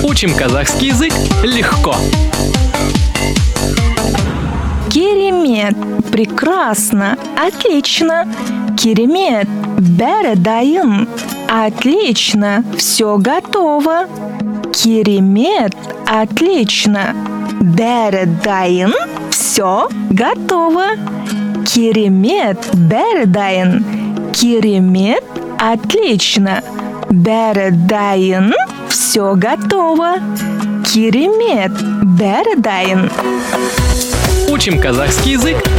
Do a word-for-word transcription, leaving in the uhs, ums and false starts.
Учим казахский язык легко. Керемет. Прекрасно. Отлично. Керемет. Бәрі дайын. Отлично. Все готово. Керемет. Отлично. Бәрі дайын. Все готово. Керемет. Бәрі дайын. Керемет. Отлично. Бәрі дайын. Все готово. Керемет. Бәрі дайын. Учим казахский язык